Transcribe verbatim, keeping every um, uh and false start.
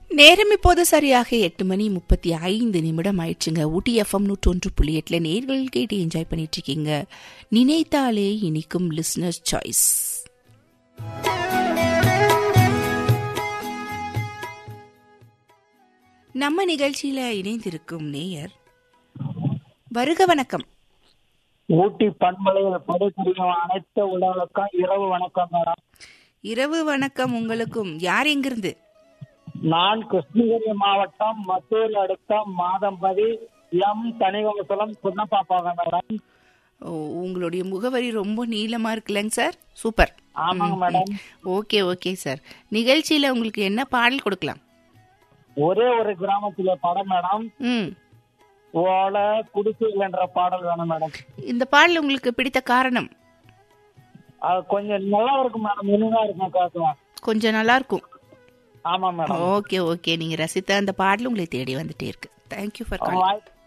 நேரம் இப்போது சரியாக எட்டு மணி முப்பத்தி ஐந்து நிமிடம் ஆயிடுச்சுங்க. ஊட்டி எஃப்எம் நூற்றொன்று புள்ளி எட்டுல நேர்கள் கேட்டு என்ஜாய் பண்ணிட்டு இருக்கீங்க. நினைத்தாலே இனிக்கும் லிஸ்னர்ஸ் சாய்ஸ். நம்ம நிகழ்ச்சியில இணைந்திருக்கும் நேயர் வருக வணக்கம். ஊட்டி பண்பலையில் படைக்கூடிய அனைத்து உலகம் இரவு வணக்கம் மேடம். இரவு வணக்கம் உங்களுக்கும். யார் எங்கிருந்து? நான் கிருஷ்ணகிரி மாவட்டம் மத்தூர் அடுத்த மாதம்பதி எம் தனிவசலம் புன்னப்பாப்பாங்க மேடம். உங்களுடைய முகவரி ரொம்ப நீளமா இருக்குல்லங்க சார். சூப்பர். ஆமாங்க மேடம். Okay okay sir. நிகழ்ச்சியில உங்களுக்கு என்ன பாடல் கொடுக்கலாம்? ஒரே ஒரு கிராமத்திலே படம் மேடம். ம் ஓல குடிசைகள் என்ற பாடல் வேணும் மேடம். இந்த பாடல் உங்களுக்கு பிடித்த காரணம்? அது கொஞ்சம் நல்லா இருக்கும் மேடம். இனிமையா இருக்கும் கேட்கலாம். கொஞ்சம் நல்லா இருக்கும். ஆமா மேடம். Okay okay. நீங்க ரசித்த அந்த பாடல் உங்களை தேடி வந்துட்டே இருக்கு. Thank you for calling.